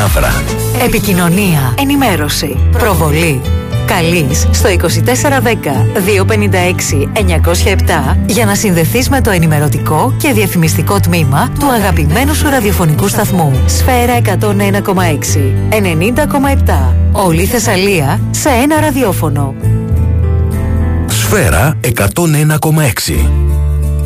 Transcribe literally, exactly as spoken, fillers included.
Ναύρα. Επικοινωνία, ενημέρωση, προβολή. Καλείς στο είκοσι τέσσερα δέκα διακόσια πενήντα έξι εννιακόσια επτά για να συνδεθείς με το ενημερωτικό και διαφημιστικό τμήμα του αγαπημένου σου ραδιοφωνικού σταθμού. Σφαίρα εκατόν ένα κόμμα έξι, ενενήντα κόμμα επτά. Όλη η Θεσσαλία σε ένα ραδιόφωνο. Σφαίρα εκατόν ένα κόμμα έξι.